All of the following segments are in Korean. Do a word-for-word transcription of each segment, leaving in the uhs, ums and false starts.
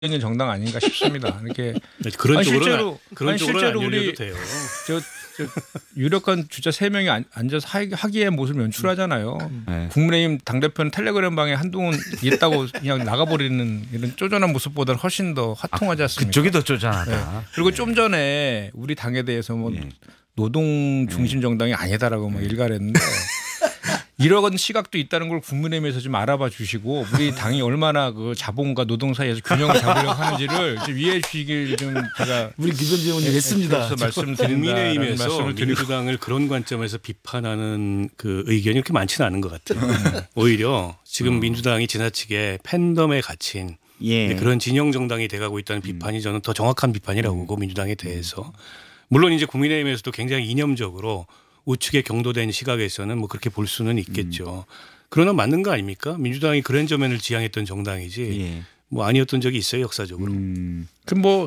적인 정당 아닌가 싶습니다. 이렇게 그런 아니, 쪽으로는 실제로 그런 아니, 쪽으로는 실제로 안 우리 열려도 돼요. 저, 저 유력한 주자 세 명이 앉아서 하기의 모습을 연출하잖아요. 네. 국민의힘 당대표는 텔레그램 방에 한동훈 있다고 그냥 나가버리는 이런 쪼잔한 모습보다 훨씬 더 화통하지 않습니까? 그쪽이 더 쪼잔하다. 네. 그리고 좀 전에 우리 당에 대해서 뭐 예. 노동 중심 정당이 아니다라고 막 일갈했는데 이런 시각도 있다는 걸 국민의힘에서 좀 알아봐 주시고 우리 당이 얼마나 그 자본과 노동 사이에서 균형을 잡으려고 하는지를 좀 이해해 주시길 좀 제가 우리 김현지 의원님 했습니다. 말씀드린다는 국민의힘에서 말씀을 드리고 민주당을 그런 관점에서 비판하는 그 의견이 그렇게 많지는 않은 것 같아요. 오히려 지금 민주당이 지나치게 팬덤에 갇힌 예. 그런 진영 정당이 돼가고 있다는 비판이 저는 더 정확한 비판이라고 보고 민주당에 대해서 물론 이제 국민의힘에서도 굉장히 이념적으로 우측에 경도된 시각에서는 뭐 그렇게 볼 수는 있겠죠. 음. 그러나 맞는 거 아닙니까? 민주당이 그랜저맨을 지향했던 정당이지 예. 뭐 아니었던 적이 있어요 역사적으로. 음. 그 뭐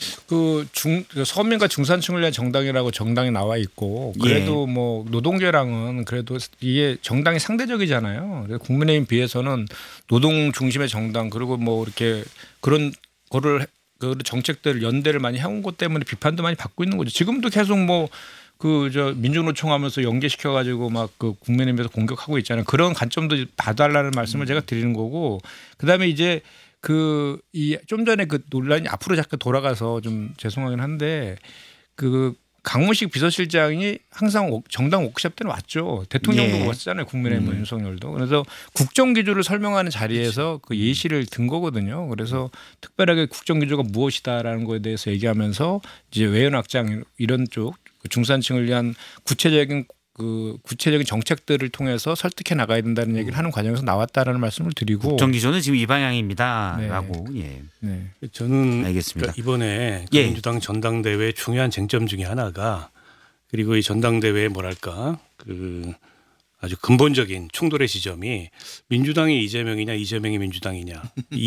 그 중 서민과 중산층을 위한 정당이라고 정당이 나와 있고 그래도 예. 뭐 노동계랑은 그래도 이게 정당이 상대적이잖아요. 그래서 국민의힘 비해서는 노동 중심의 정당 그리고 뭐 이렇게 그런 거를 그 정책들 연대를 많이 해온 것 때문에 비판도 많이 받고 있는 거죠. 지금도 계속 뭐 그 저 민주노총하면서 연계시켜 가지고 막 그 국민의힘에서 공격하고 있잖아요. 그런 관점도 봐달라는 말씀을 제가 드리는 거고 그다음에 이제 그 이 좀 전에 그 논란이 앞으로 잠깐 돌아가서 좀 죄송하긴 한데 그 강훈식 비서실장이 항상 정당 워크숍 때는 왔죠. 대통령도 예. 왔잖아요. 국민의힘 음. 윤석열도. 그래서 국정기조를 설명하는 자리에서 그 예시를 든 거거든요. 그래서 특별하게 국정기조가 무엇이다라는 거에 대해서 얘기하면서 이제 외연 확장 이런 쪽 중산층을 위한 구체적인 그 구체적인 정책들을 통해서 설득해 나가야 된다는 얘기를 하는 과정에서 나왔다라는 말씀을 드리고 국정기조는 지금 이 방향입니다라고. 네. 예. 네. 저는 알겠습니다. 그러니까 이번에 그 예. 민주당 전당대회 중요한 쟁점 중에 하나가 그리고 이 전당대회의 뭐랄까 그 아주 근본적인 충돌의 지점이 민주당이 이재명이냐 이재명이 민주당이냐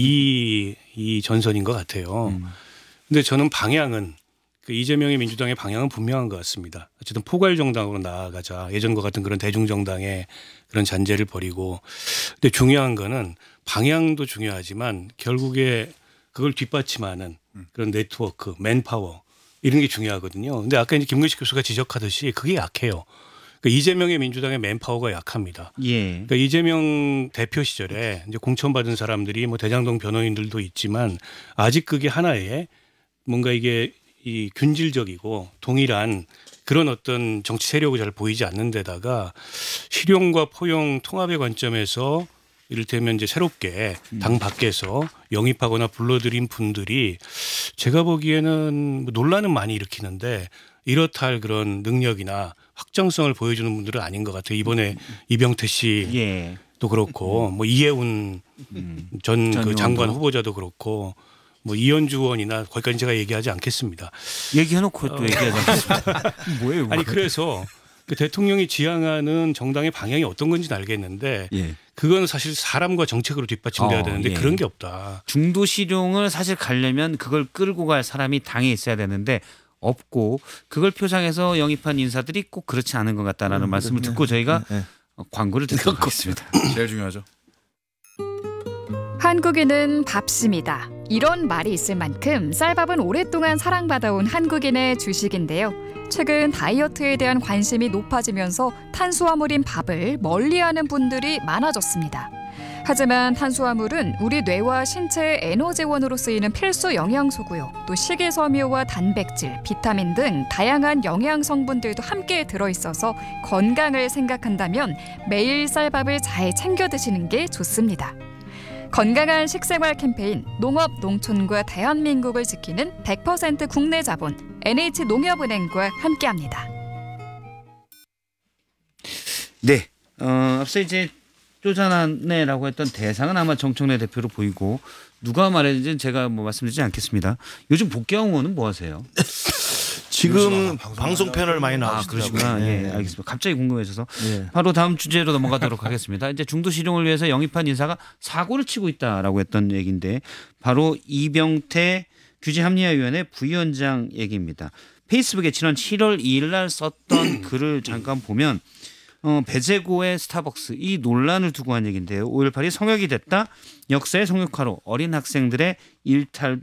이, 이 전선인 것 같아요. 음. 근데 저는 방향은 그 이재명의 민주당의 방향은 분명한 것 같습니다. 어쨌든 포괄 정당으로 나아가자. 예전과 같은 그런 대중 정당의 그런 잔재를 버리고. 근데 중요한 거는 방향도 중요하지만 결국에 그걸 뒷받침하는 그런 네트워크, 맨파워 이런 게 중요하거든요. 근데 아까 이제 김근식 교수가 지적하듯이 그게 약해요. 그러니까 이재명의 민주당의 맨파워가 약합니다. 예. 그러니까 이재명 대표 시절에 이제 공천받은 사람들이 뭐 대장동 변호인들도 있지만 아직 그게 하나의 뭔가 이게 이 균질적이고 동일한 그런 어떤 정치 세력이 잘 보이지 않는 데다가 실용과 포용 통합의 관점에서 이를테면 이제 새롭게 당 밖에서 영입하거나 불러들인 분들이 제가 보기에는 뭐 논란은 많이 일으키는데 이렇다 할 그런 능력이나 확정성을 보여주는 분들은 아닌 것 같아요. 이번에 이병태 씨도 예. 그렇고 뭐 이해운 음. 전 전 그 장관 의원도. 후보자도 그렇고 뭐 이현주 의원이나 거기까지 제가 얘기하지 않겠습니다. 얘기해놓고 또 얘기하지 않겠습니다. 뭐예요? 아니 그래서 그 대통령이 지향하는 정당의 방향이 어떤 건지는 알겠는데 예. 그건 사실 사람과 정책으로 뒷받침돼야 어, 되는데 예. 그런 게 없다. 중도 실용을 사실 가려면 그걸 끌고 갈 사람이 당에 있어야 되는데 없고 그걸 표상해서 영입한 인사들이 꼭 그렇지 않은 것 같다라는 음, 말씀을 네, 듣고 저희가 네, 네. 광고를 듣도록 하겠습니다. 제일 중요하죠. 한국인은 밥심이다. 이런 말이 있을 만큼 쌀밥은 오랫동안 사랑받아온 한국인의 주식인데요. 최근 다이어트에 대한 관심이 높아지면서 탄수화물인 밥을 멀리하는 분들이 많아졌습니다. 하지만 탄수화물은 우리 뇌와 신체의 에너지원으로 쓰이는 필수 영양소고요. 또 식이섬유와 단백질, 비타민 등 다양한 영양 성분들도 함께 들어있어서 건강을 생각한다면 매일 쌀밥을 잘 챙겨 드시는 게 좋습니다. 건강한 식생활 캠페인 농업, 농촌과 대한민국을 지키는 백 퍼센트 국내 자본 엔에이치농협은행과 함께합니다. 네, 어, 앞서 이제 쪼잔하네라고 했던 대상은 아마 정청래 대표로 보이고 누가 말했는지는 제가 뭐 말씀드리지 않겠습니다. 요즘 복귀한 의원은 뭐 하세요? 지금 방송편을 많이 아, 나오시더라고요. 그러시구나. 네. 예, 알겠습니다. 갑자기 궁금해져서 네. 바로 다음 주제로 넘어가도록 하겠습니다. 이제 중도 실용을 위해서 영입한 인사가 사고를 치고 있다라고 했던 얘기인데 바로 이병태 규제합리화위원회 부위원장 얘기입니다. 페이스북에 지난 칠월 이일 날 썼던 글을 잠깐 보면 어, 배재고의 스타벅스 이 논란을 두고 한 얘기인데요. 오일팔이 성역이 됐다. 역사의 성역화로 어린 학생들의 일탈도